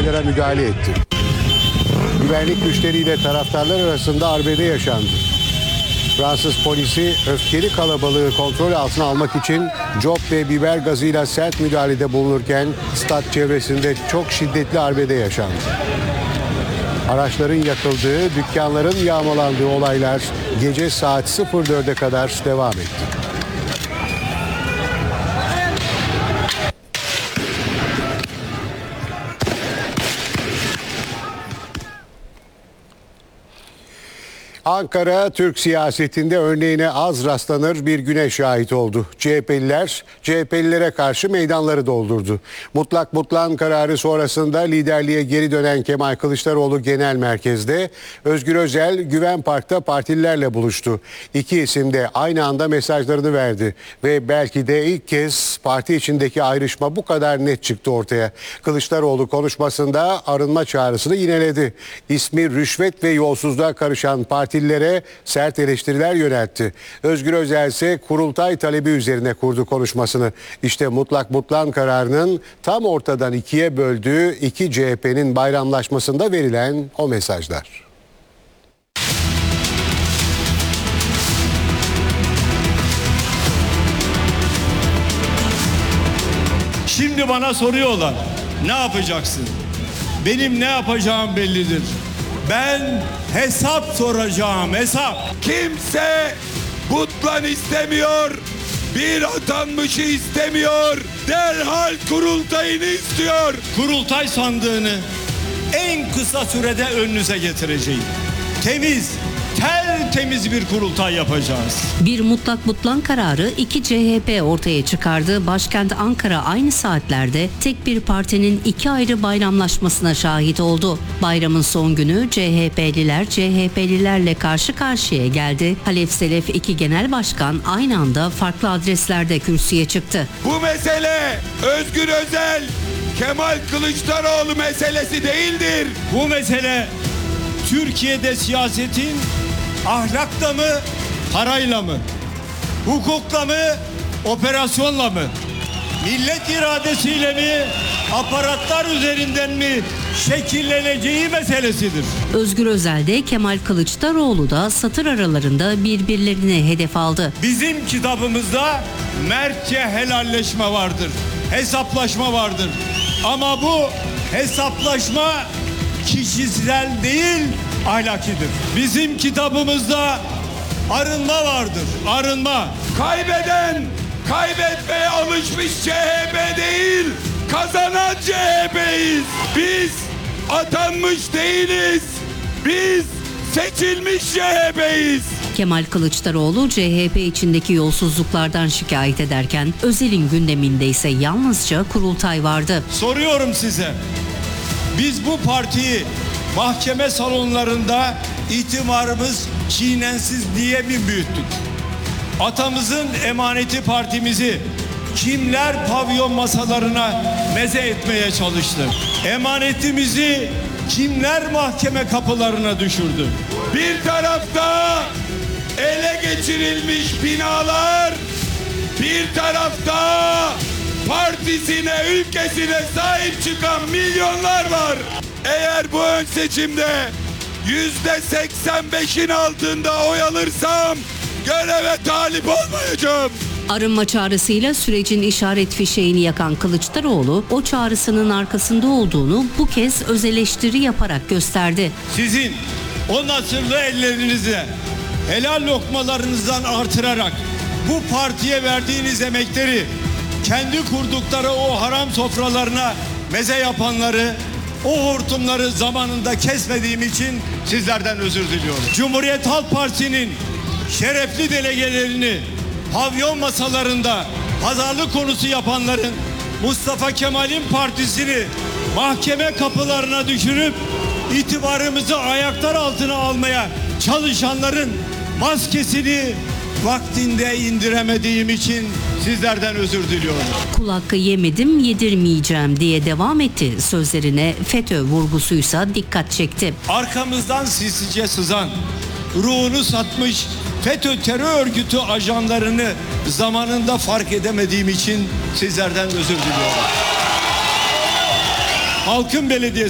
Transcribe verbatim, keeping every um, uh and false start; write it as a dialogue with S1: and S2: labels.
S1: olaylara müdahale etti. Güvenlik güçleriyle taraftarlar arasında arbede yaşandı. Fransız polisi öfkeli kalabalığı kontrol altına almak için cop ve biber gazıyla sert müdahalede bulunurken stat çevresinde çok şiddetli arbede yaşandı. Araçların yakıldığı, dükkanların yağmalandığı olaylar gece saat sıfır dörde kadar devam etti. Ankara, Türk siyasetinde örneğine az rastlanır bir güne şahit oldu. C H P'liler, C H P'lilere karşı meydanları doldurdu. Mutlak Mutlan kararı sonrasında liderliğe geri dönen Kemal Kılıçdaroğlu genel merkezde, Özgür Özel Güven Park'ta partililerle buluştu. İki isim de aynı anda mesajlarını verdi ve belki de ilk kez parti içindeki ayrışma bu kadar net çıktı ortaya. Kılıçdaroğlu konuşmasında arınma çağrısını yineledi. İsmi rüşvet ve yolsuzluğa karışan parti Partililere sert eleştiriler yöneltti. Özgür Özel ise kurultay talebi üzerine kurdu konuşmasını. İşte Mutlak Mutlan kararının tam ortadan ikiye böldüğü iki C H P'nin bayramlaşmasında verilen o mesajlar.
S2: Şimdi bana soruyorlar, ne yapacaksın? Benim ne yapacağım bellidir. Ben hesap soracağım, hesap.
S3: Kimse Mutlan istemiyor, bir atanmışı istemiyor, derhal kurultayını istiyor.
S2: Kurultay sandığını en kısa sürede önünüze getireceğim. Temiz, tertemiz bir kurultay yapacağız.
S4: Bir Mutlak Mutlan kararı iki C H P ortaya çıkardı. Başkent Ankara aynı saatlerde tek bir partinin iki ayrı bayramlaşmasına şahit oldu. Bayramın son günü C H P'liler C H P'lilerle karşı karşıya geldi. Halef Selef iki genel başkan aynı anda farklı adreslerde kürsüye çıktı.
S3: Bu mesele Özgür Özel, Kemal Kılıçdaroğlu meselesi değildir.
S2: Bu mesele Türkiye'de siyasetin ahlakla mı, parayla mı, hukukla mı, operasyonla mı, millet iradesiyle mi, aparatlar üzerinden mi şekilleneceği meselesidir.
S4: Özgür Özel de Kemal Kılıçdaroğlu da satır aralarında birbirlerine hedef aldı.
S2: Bizim kitabımızda mertçe helalleşme vardır, hesaplaşma vardır. Ama bu hesaplaşma kişisel değil, ahlakidir. Bizim kitabımızda arınma vardır, arınma.
S3: Kaybeden, kaybetmeye alışmış C H P değil, kazanan C H P'yiz. Biz atanmış değiliz, biz seçilmiş C H P'yiz.
S4: Kemal Kılıçdaroğlu C H P içindeki yolsuzluklardan şikayet ederken Özel'in gündeminde ise yalnızca kurultay vardı.
S2: Soruyorum size, biz bu partiyi mahkeme salonlarında itibarımız çiğnensiz diye mi büyüttük? Atamızın emaneti partimizi kimler pavyon masalarına meze etmeye çalıştı? Emanetimizi kimler mahkeme kapılarına düşürdü?
S3: Bir tarafta ele geçirilmiş binalar, bir tarafta partisine, ülkesine sahip çıkan milyonlar var. Eğer bu ön seçimde yüzde seksen beşin altında oy alırsam göreve talip olmayacağım.
S4: Arınma çağrısıyla sürecin işaret fişeğini yakan Kılıçdaroğlu o çağrısının arkasında olduğunu bu kez öz eleştiri yaparak gösterdi.
S2: Sizin o nasırlı ellerinizle helal lokmalarınızdan artırarak bu partiye verdiğiniz emekleri kendi kurdukları o haram sofralarına meze yapanları, o hortumları zamanında kesmediğim için sizlerden özür diliyorum. Cumhuriyet Halk Partisi'nin şerefli delegelerini pavyon masalarında pazarlık konusu yapanların, Mustafa Kemal'in partisini mahkeme kapılarına düşürüp itibarımızı ayaklar altına almaya çalışanların maskesini vaktinde indiremediğim için sizlerden özür diliyorum.
S4: Kul hakkı yemedim, yedirmeyeceğim diye devam etti. Sözlerine FETÖ vurgusuysa dikkat çekti.
S2: Arkamızdan sinsice sızan, ruhunu satmış FETÖ terör örgütü ajanlarını zamanında fark edemediğim için sizlerden özür diliyorum. Halkın belediyesi